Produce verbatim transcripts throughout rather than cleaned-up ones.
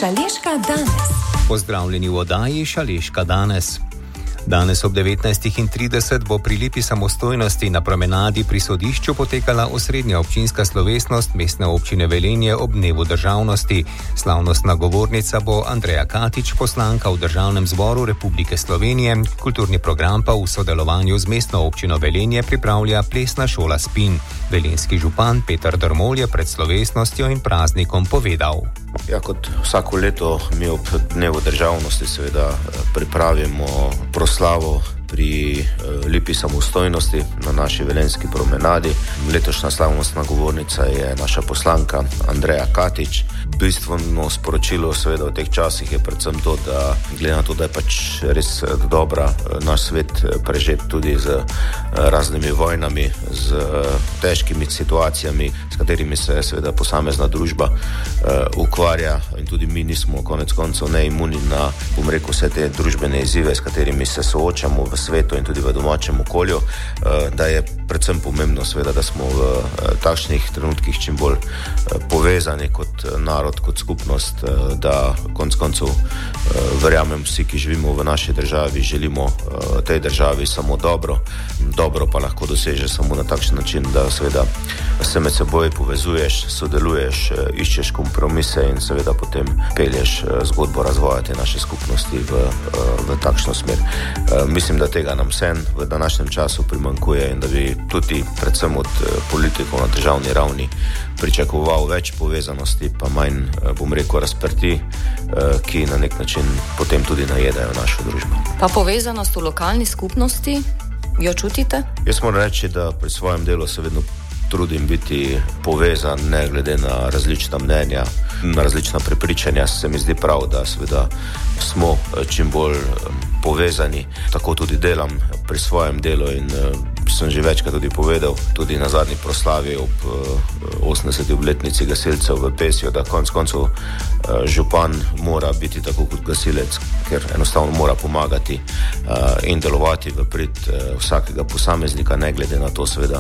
Šaleška danes. Pozdravljeni v oddaji Šaleška danes. Danes ob devetnajstih trideset bo pri lipi samostojnosti na promenadi pri sodišču potekala osrednja občinska slovesnost Mestne občine Velenje ob dnevu državnosti. Slavnostna govornica bo Andreja Katič, poslanka v Državnem zboru Republike Slovenije. Kulturni program pa v sodelovanju z Mestno občino Velenje pripravlja plesna šola Spin. Velenjski župan Peter Drmol je pred slovesnostjo in praznikom povedal. Ja, kot vsako leto mi ob dnevu državnosti seveda pripravimo proslavo pri lipi samostojnosti na naši velenjski promenadi. Letošnja slavnostna govornica je naša poslanka Andreja Katič. Bistveno sporočilo seveda v teh časih je predvsem to, da glede na to, da je pač res dobra naš svet prežet tudi z raznimi vojnami, z težkimi situacijami, s katerimi se seveda posamezna družba ukvarja in tudi mi nismo konec koncev neimuni na, bom rekel, vse te družbene izzive, s katerimi se soočamo v svetu in tudi v domačem okolju, da je predvsem pomembno seveda, da smo v takšnih trenutkih čim bolj povezani kot narod, kot skupnost, da konec koncev verjamem vsi, ki živimo v naši državi, želimo tej državi samo dobro. Dobro pa lahko doseže samo na takšen način, da seveda se med seboj povezuješ, sodeluješ, iščeš kompromise in seveda potem pelješ zgodbo razvoja te naše skupnosti v, v takšno smer. Mislim, da tega nam vsem v današnjem času primanjkuje in da bi tudi predvsem od politikov na državni ravni pričakoval več povezanosti, pa manj, bom rekel, razprti, ki na nek način potem tudi najedajo našo družbo. Pa povezanost v lokalni skupnosti, jo čutite? Jaz moram reči, da pri svojem delu se vedno trudim biti povezan, ne glede na različna mnenja, na različna prepričanja. Se mi zdi prav, da seveda smo čim bolj povezani. Tako tudi delam pri svojem delu in sem že večkrat tudi povedal, tudi na zadnji proslavi ob osemdeseti obletnici gasilcev v Pesju, da konec koncev župan mora biti tako kot gasilec, ker enostavno mora pomagati in delovati v prid vsakega posameznika, ne glede na to seveda,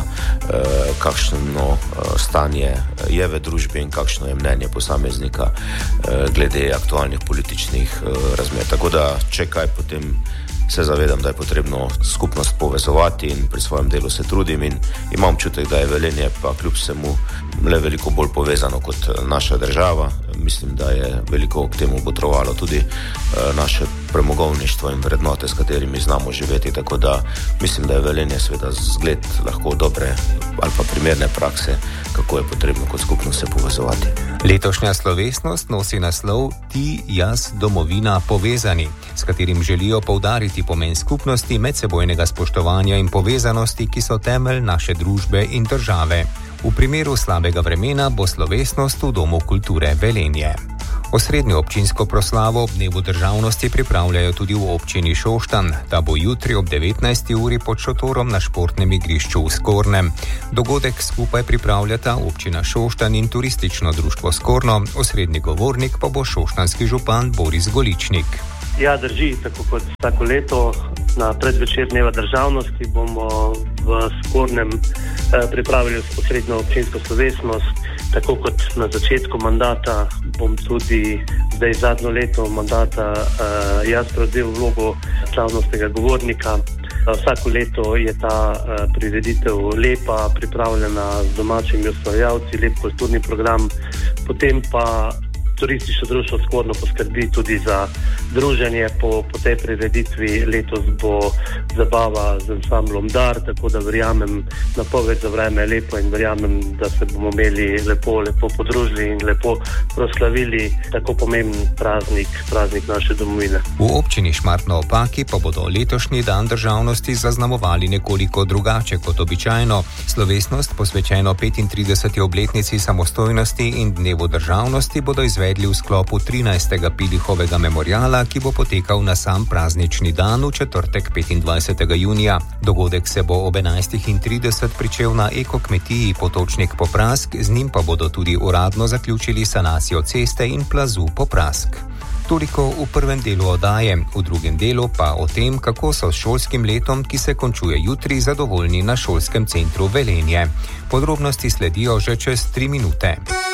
kakšno stanje je v družbi in kakšno je mnenje posameznika glede aktualnih političnih razmer. Tako da, če kaj, potem se zavedam, da je potrebno skupnost povezovati in pri svojem delu se trudim in imam občutek, da je Velenje pa kljub vsemu le veliko bolj povezano kot naša država. Mislim, da je veliko k temu botrovalo tudi naše premogovništvo in vrednote, s katerimi znamo živeti, tako da mislim, da je Velenje seveda zgled lahko dobre ali pa primerne prakse, kako je potrebno kot skupnost se povezovati. Letošnja slovesnost nosi naslov Ti, jaz, domovina, povezani, s katerim želijo poudariti pomen skupnosti, medsebojnega spoštovanja in povezanosti, ki so temelj naše družbe in države. V primeru slabega vremena bo slovesnost v Domu kulture Velenje. Osrednjo občinsko proslavo ob dnevu državnosti pripravljajo tudi v občini Šoštanj. Ta bo jutri ob devetnajsti uri pod šotorom na športnem igrišču v Skornem. Dogodek skupaj pripravljata občina Šoštanj in turistično društvo Skorno, osrednji govornik pa bo šoštanjski župan Boris Goličnik. Ja, drži, tako kot vsako leto na predvečer dneva državnosti bomo v Skornem eh, pripravili osrednjo občinsko slovesnost. Tako kot na začetku mandata bom tudi zdaj zadnjo leto mandata eh, jaz prevzel vlogo slavnostnega govornika. Vsako leto je ta eh, prireditev lepa, pripravljena z domačimi ustvarjalci, lep kulturni program, potem pa turistično društvo Skorno poskrbi tudi za druženje po, po tej prireditvi. Letos bo zabava z ansamblom Dar, tako da verjamem, napoved za vreme je lepo in verjamem, da se bomo imeli lepo, lepo podružili in lepo proslavili tako pomemben praznik, praznik naše domovine. V občini Šmartno ob Paki pa bodo letošnji dan državnosti zaznamovali nekoliko drugače kot običajno. Slovesnost, posvečeno petintrideseti obletnici samostojnosti in dnevu državnosti, bodo izvedli v sklopu trinajstega Pilihovega memoriala, ki bo potekal na sam praznični dan v četrtek petindvajsetega junija. Dogodek se bo ob enajstih trideset pričel na ekokmetiji Potočnik Poprask, z njim pa bodo tudi uradno zaključili sanacijo ceste in plazu Poprask. Toliko v prvem delu oddaje, v drugem delu pa o tem, kako so s šolskim letom, ki se končuje jutri, zadovoljni na šolskem centru Velenje. Podrobnosti sledijo že čez tri minute.